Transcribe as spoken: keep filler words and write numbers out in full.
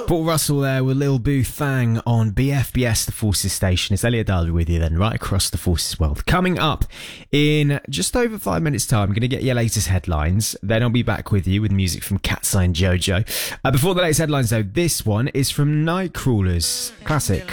Paul Russell there with Lil Boo Thang on B F B S The Forces Station. It's Elliot Darby with you then, right across the Forces world. Coming up in just over five minutes time, I'm going to get your latest headlines. Then I'll be back with you with music from Cat's Eye and Jojo. Uh, before the latest headlines though, this one is from Nightcrawlers. Classic.